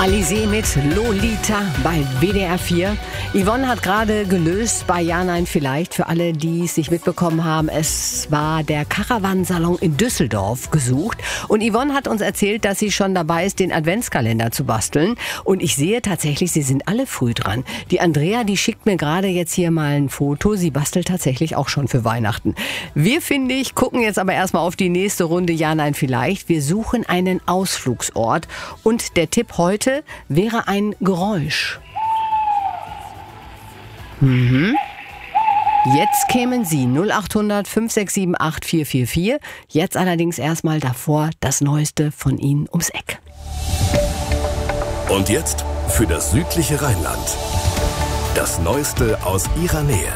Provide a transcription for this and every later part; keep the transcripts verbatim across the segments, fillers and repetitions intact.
Alizée mit Lolita bei W D R vier. Yvonne hat gerade gelöst bei Ja, Nein, Vielleicht. Für alle, die es nicht mitbekommen haben, es war der Caravansalon in Düsseldorf gesucht. Und Yvonne hat uns erzählt, dass sie schon dabei ist, den Adventskalender zu basteln. Und ich sehe tatsächlich, sie sind alle früh dran. Die Andrea, die schickt mir gerade jetzt hier mal ein Foto. Sie bastelt tatsächlich auch schon für Weihnachten. Wir, finde ich, gucken jetzt aber erstmal auf die nächste Runde Ja, Nein, Vielleicht. Wir suchen einen Ausflugsort. Und der Tipp heute wäre ein Geräusch. Mhm. Jetzt kämen Sie null acht hundert fünf sechs sieben acht vier vier vier. Jetzt allerdings erstmal davor das Neueste von Ihnen ums Eck. Und jetzt für das südliche Rheinland. Das Neueste aus Ihrer Nähe.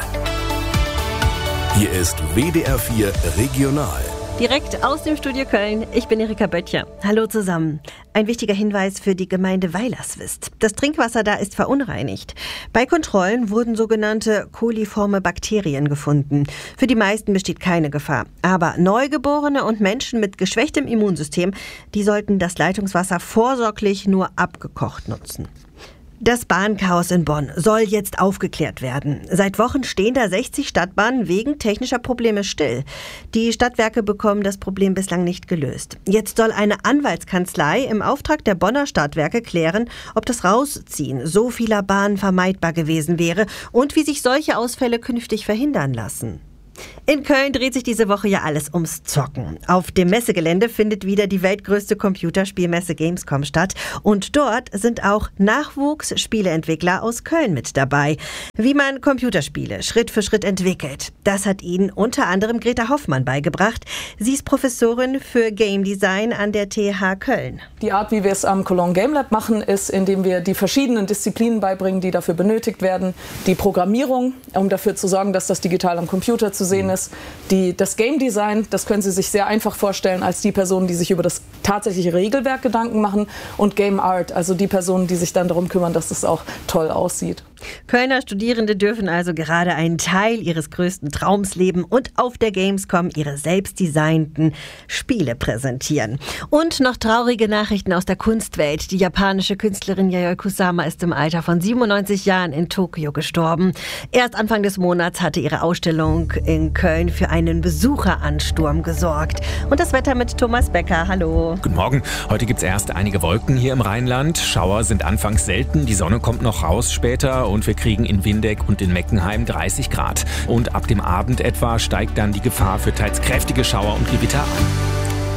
Hier ist W D R vier Regional. Direkt aus dem Studio Köln. Ich bin Erika Böttcher. Hallo zusammen. Ein wichtiger Hinweis für die Gemeinde Weilerswist. Das Trinkwasser da ist verunreinigt. Bei Kontrollen wurden sogenannte koliforme Bakterien gefunden. Für die meisten besteht keine Gefahr. Aber Neugeborene und Menschen mit geschwächtem Immunsystem, die sollten das Leitungswasser vorsorglich nur abgekocht nutzen. Das Bahnchaos in Bonn soll jetzt aufgeklärt werden. Seit Wochen stehen da sechzig Stadtbahnen wegen technischer Probleme still. Die Stadtwerke bekommen das Problem bislang nicht gelöst. Jetzt soll eine Anwaltskanzlei im Auftrag der Bonner Stadtwerke klären, ob das Rausziehen so vieler Bahnen vermeidbar gewesen wäre und wie sich solche Ausfälle künftig verhindern lassen. In Köln dreht sich diese Woche ja alles ums Zocken. Auf dem Messegelände findet wieder die weltgrößte Computerspielmesse Gamescom statt. Und dort sind auch Nachwuchsspieleentwickler aus Köln mit dabei. Wie man Computerspiele Schritt für Schritt entwickelt, das hat ihnen unter anderem Greta Hoffmann beigebracht. Sie ist Professorin für Game Design an der T H Köln. Die Art, wie wir es am Cologne Game Lab machen, ist, indem wir die verschiedenen Disziplinen beibringen, die dafür benötigt werden. Die Programmierung, um dafür zu sorgen, dass das digital am Computer zu sehen ist. Die, das Game Design, das können Sie sich sehr einfach vorstellen als die Personen, die sich über das tatsächliche Regelwerk Gedanken machen. Und Game Art, also die Personen, die sich dann darum kümmern, dass es auch toll aussieht. Kölner Studierende dürfen also gerade einen Teil ihres größten Traums leben und auf der Gamescom ihre selbstdesignten Spiele präsentieren. Und noch traurige Nachrichten aus der Kunstwelt. Die japanische Künstlerin Yayoi Kusama ist im Alter von siebenundneunzig Jahren in Tokio gestorben. Erst Anfang des Monats hatte ihre Ausstellung in Köln für einen Besucheransturm gesorgt. Und das Wetter mit Thomas Becker. Hallo. Guten Morgen. Heute gibt es erst einige Wolken hier im Rheinland. Schauer sind anfangs selten. Die Sonne kommt noch raus später. Und wir kriegen in Windeck und in Meckenheim dreißig Grad. Und ab dem Abend etwa steigt dann die Gefahr für teils kräftige Schauer und Gewitter an.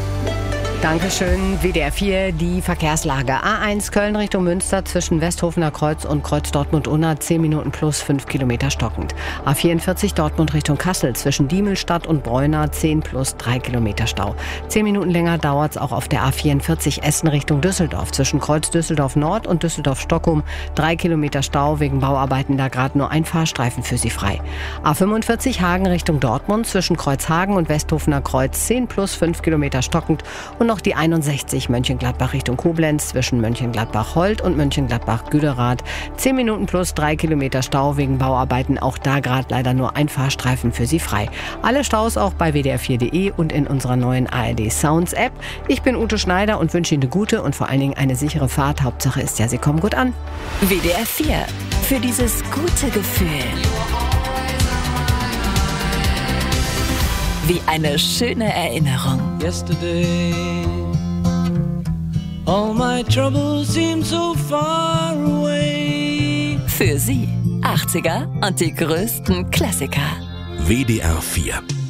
Dankeschön, W D R vier, die Verkehrslage. A eins Köln Richtung Münster zwischen Westhofener Kreuz und Kreuz Dortmund-Unna, zehn Minuten plus fünf Kilometer stockend. A vierundvierzig Dortmund Richtung Kassel zwischen Diemelstadt und Bräuna, zehn plus drei Kilometer Stau. zehn Minuten länger dauert es auch auf der A vierundvierzig Essen Richtung Düsseldorf zwischen Kreuz Düsseldorf Nord und Düsseldorf-Stockholm, drei Kilometer Stau, wegen Bauarbeiten da gerade nur ein Fahrstreifen für Sie frei. A fünfundvierzig Hagen Richtung Dortmund zwischen Kreuzhagen und Westhofener Kreuz, zehn plus fünf Kilometer stockend und noch die einundsechzig Mönchengladbach Richtung Koblenz zwischen Mönchengladbach-Holt und Mönchengladbach-Güderath. zehn Minuten plus drei Kilometer Stau wegen Bauarbeiten. Auch da gerade leider nur ein Fahrstreifen für Sie frei. Alle Staus auch bei w d r vier punkt d e und in unserer neuen A R D Sounds App. Ich bin Ute Schneider und wünsche Ihnen eine gute und vor allen Dingen eine sichere Fahrt. Hauptsache ist ja, Sie kommen gut an. W D R vier. Für dieses gute Gefühl. Wie eine schöne Erinnerung. Yesterday, all my troubles seem so far away. Für Sie achtziger und die größten Klassiker. W D R vier